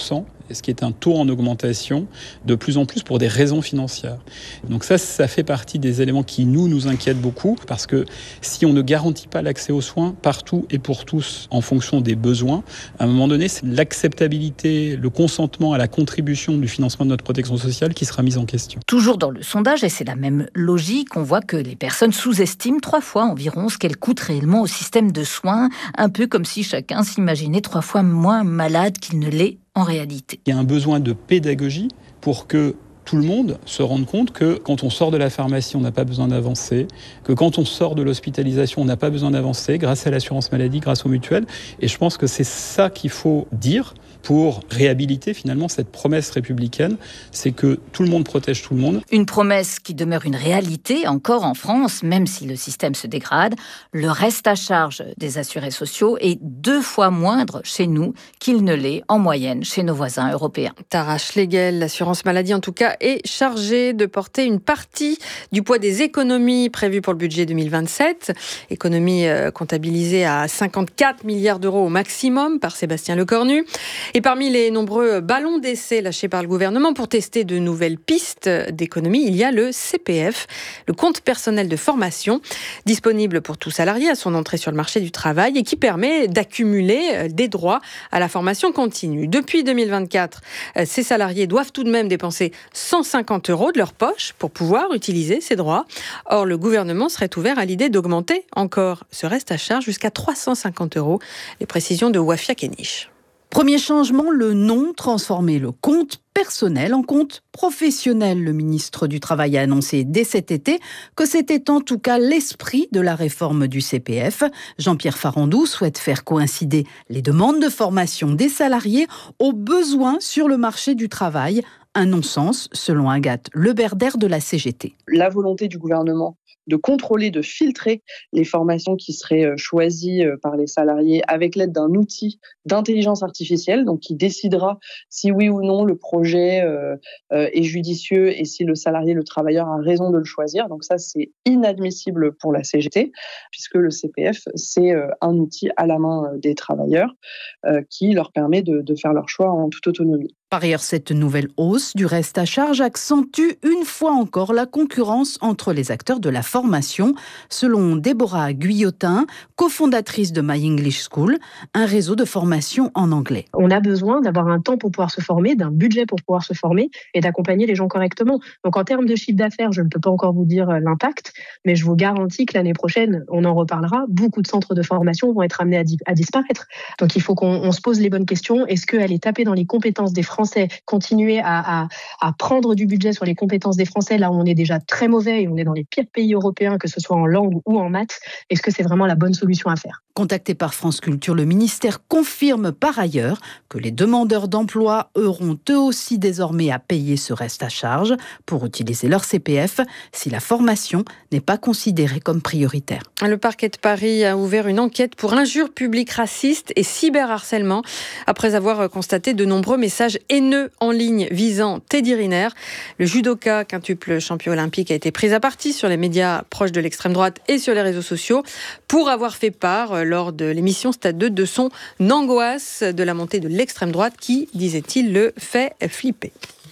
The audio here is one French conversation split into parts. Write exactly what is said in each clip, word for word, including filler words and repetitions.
cent, ce qui est un taux en augmentation de plus en plus pour des raisons financières. Donc ça, ça fait partie des éléments qui nous, nous inquiètent beaucoup, parce que si on ne garantit pas l'accès aux soins partout et pour tous en fonction des besoins, à un moment donné, c'est l'acceptabilité, le consentement à la contribution du financement de notre protection sociale qui sera mise en question. Toujours dans le sondage, et c'est la même logique, on voit que les personnes sous-estiment trois fois environ ce qu'elles coûtent réellement au système de soins, un peu comme si chacun s'imaginait trois fois moins malade qu'il ne l'est en réalité. Il y a un besoin de pédagogie pour que tout le monde se rende compte que quand on sort de la pharmacie, on n'a pas besoin d'avancer, que quand on sort de l'hospitalisation, on n'a pas besoin d'avancer grâce à l'assurance maladie, grâce aux mutuelles. Et je pense que c'est ça qu'il faut dire pour réhabiliter finalement cette promesse républicaine, c'est que tout le monde protège tout le monde. Une promesse qui demeure une réalité encore en France, même si le système se dégrade. Le reste à charge des assurés sociaux est deux fois moindre chez nous qu'il ne l'est en moyenne chez nos voisins européens. Tara Schlegel, l'assurance maladie en tout cas, est chargée de porter une partie du poids des économies prévues pour le budget deux mille vingt-sept. Économies comptabilisées à cinquante-quatre milliards d'euros au maximum par Sébastien Lecornu. Et parmi les nombreux ballons d'essai lâchés par le gouvernement pour tester de nouvelles pistes d'économie, il y a le C P F, le compte personnel de formation, disponible pour tout salarié à son entrée sur le marché du travail et qui permet d'accumuler des droits à la formation continue. Depuis deux mille vingt-quatre, ces salariés doivent tout de même dépenser cent cinquante euros de leur poche pour pouvoir utiliser ces droits. Or, le gouvernement serait ouvert à l'idée d'augmenter encore ce reste à charge jusqu'à trois cent cinquante euros. Les précisions de Wafia Kenish. Premier changement, le nom, transformer le compte personnel en compte professionnel. Le ministre du Travail a annoncé dès cet été que c'était en tout cas l'esprit de la réforme du C P F. Jean-Pierre Farandou souhaite faire coïncider les demandes de formation des salariés aux besoins sur le marché du travail. Un non-sens, selon Agathe Leberder de la C G T. La volonté du gouvernement de contrôler, de filtrer les formations qui seraient choisies par les salariés avec l'aide d'un outil d'intelligence artificielle, donc qui décidera si oui ou non le projet euh, euh, est judicieux et si le salarié, le travailleur a raison de le choisir. Donc ça, c'est inadmissible pour la C G T, puisque le C P F, c'est euh, un outil à la main des travailleurs euh, qui leur permet de, de faire leur choix en toute autonomie. Par ailleurs, cette nouvelle hausse du reste à charge accentue une fois encore la concurrence entre les acteurs de la formation, selon Déborah Guillotin, cofondatrice de My English School, un réseau de formation en anglais. On a besoin d'avoir un temps pour pouvoir se former, d'un budget pour pouvoir se former et d'accompagner les gens correctement. Donc en termes de chiffre d'affaires, je ne peux pas encore vous dire l'impact, mais je vous garantis que l'année prochaine, on en reparlera, beaucoup de centres de formation vont être amenés à, di- à disparaître. Donc il faut qu'on on se pose les bonnes questions. Est-ce qu'aller taper dans les compétences des Français, continuer à, à, à prendre du budget sur les compétences des Français, là où on est déjà très mauvais et on est dans les pires pays européens, que ce soit en langue ou en maths, est-ce que c'est vraiment la bonne solution à faire ? Contacté par France Culture, le ministère confirme par ailleurs que les demandeurs d'emploi auront eux aussi désormais à payer ce reste à charge pour utiliser leur C P F si la formation n'est pas considérée comme prioritaire. Le parquet de Paris a ouvert une enquête pour injures publiques racistes et cyberharcèlement après avoir constaté de nombreux messages haineux en ligne visant Teddy Riner. Le judoka quintuple champion olympique a été pris à partie sur les médias proches de l'extrême droite et sur les réseaux sociaux pour avoir fait part lors de l'émission Stade deux de son angoisse de la montée de l'extrême droite qui, disait-il, le fait flipper.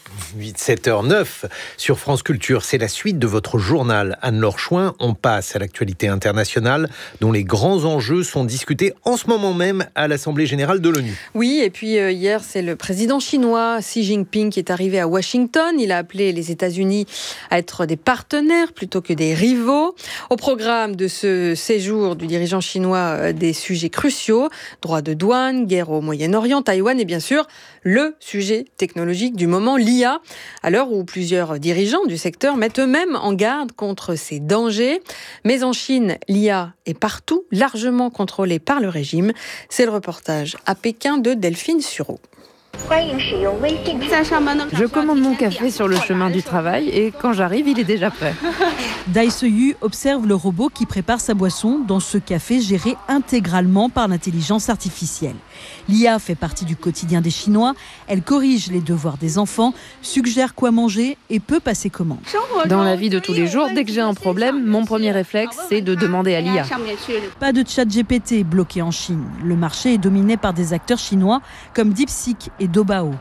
sept heures neuf sur France Culture, c'est la suite de votre journal. Anne-Laure Chouin, on passe à l'actualité internationale dont les grands enjeux sont discutés en ce moment même à l'Assemblée Générale de l'ONU. Oui, et puis euh, hier, c'est le président chinois Xi Jinping qui est arrivé à Washington. Il a appelé les États-Unis à être des partenaires plutôt que des rivaux. Au programme de ce séjour du dirigeant chinois, euh, des sujets cruciaux, droits de douane, guerre au Moyen-Orient, Taïwan et bien sûr le sujet technologique du moment, l'I A, à l'heure où plusieurs dirigeants du secteur mettent eux-mêmes en garde contre ces dangers. Mais en Chine, l'I A est partout, largement contrôlée par le régime. C'est le reportage à Pékin de Delphine Sureau. Je commande mon café sur le chemin du travail et quand j'arrive, il est déjà prêt. Dai Soyu observe le robot qui prépare sa boisson dans ce café géré intégralement par l'intelligence artificielle. L'I A fait partie du quotidien des Chinois. Elle corrige les devoirs des enfants, suggère quoi manger et peut passer commande. Dans la vie de tous les jours, dès que j'ai un problème, mon premier réflexe, c'est de demander à l'I A. Pas de chat G P T bloqué en Chine. Le marché est dominé par des acteurs chinois comme DeepSeek et Dobao.